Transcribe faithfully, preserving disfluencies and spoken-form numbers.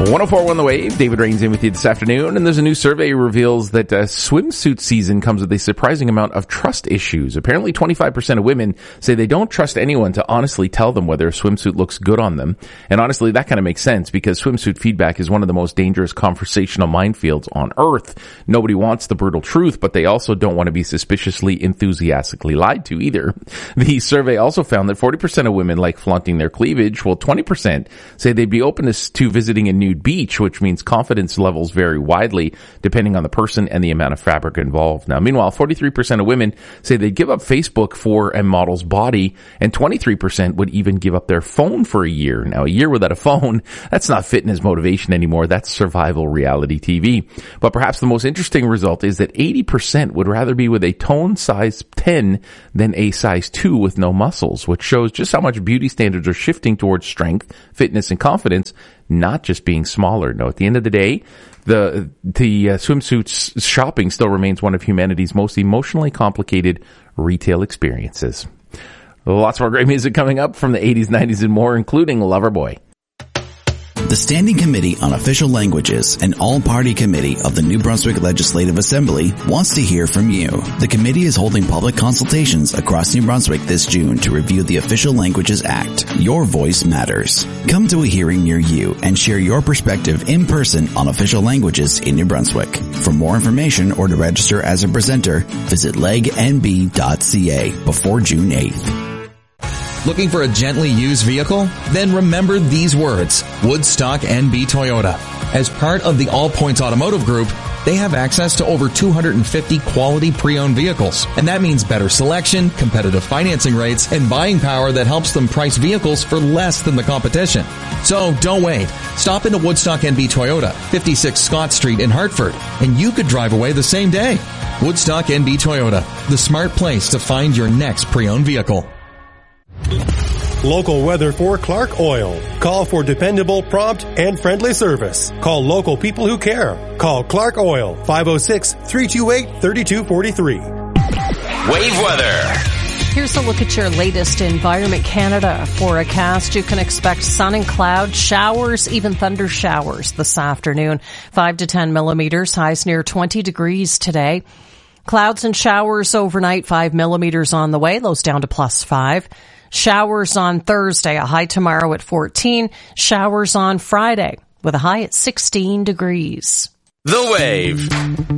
one oh four point one The Wave, David Rains in with you this afternoon, and there's a new survey reveals that uh, swimsuit season comes with a surprising amount of trust issues. Apparently twenty-five percent of women say they don't trust anyone to honestly tell them whether a swimsuit looks good on them. And honestly, that kind of makes sense because swimsuit feedback is one of the most dangerous conversational minefields on earth. Nobody wants the brutal truth, but they also don't want to be suspiciously enthusiastically lied to either. The survey also found that forty percent of women like flaunting their cleavage, while twenty percent say they'd be open to, to visiting a nude beach, which means confidence levels vary widely depending on the person and the amount of fabric involved. Now, meanwhile, forty-three percent of women say they'd give up Facebook for a model's body, and twenty-three percent would even give up their phone for a year. Now, a year without a phone, that's not fitness motivation anymore. That's survival reality T V. But perhaps the most interesting result is that eighty percent would rather be with a tone size ten than a size two with no muscles, which shows just how much beauty standards are shifting towards strength, fitness, and confidence, not just being smaller. No, at the end of the day, the the uh, swimsuits shopping still remains one of humanity's most emotionally complicated retail experiences. Lots more great music coming up from the eighties, nineties, and more, including Loverboy. The Standing Committee on Official Languages, an all-party committee of the New Brunswick Legislative Assembly, wants to hear from you. The committee is holding public consultations across New Brunswick this June to review the Official Languages Act. Your voice matters. Come to a hearing near you and share your perspective in person on official languages in New Brunswick. For more information or to register as a presenter, visit leg n b dot c a before June eighth. Looking for a gently used vehicle? Then remember these words: Woodstock N B Toyota. As part of the All Points Automotive Group, they have access to over two hundred fifty quality pre-owned vehicles. And that means better selection, competitive financing rates, and buying power that helps them price vehicles for less than the competition. So don't wait. Stop into Woodstock N B Toyota, fifty-six Scott Street in Hartford, and you could drive away the same day. Woodstock N B Toyota, the smart place to find your next pre-owned vehicle. Local weather for Clark Oil. Call for dependable, prompt, and friendly service. Call local people who care. Call Clark Oil, five oh six, three two eight, three two four three. Wave weather. Here's a look at your latest Environment Canada forecast. You can expect sun and cloud showers, even thunder showers this afternoon. five to ten millimeters, highs near twenty degrees today. Clouds and showers overnight, five millimeters on the way, lows down to plus five. Showers on Thursday, a high tomorrow at fourteen. Showers on Friday with a high at sixteen degrees. The Wave.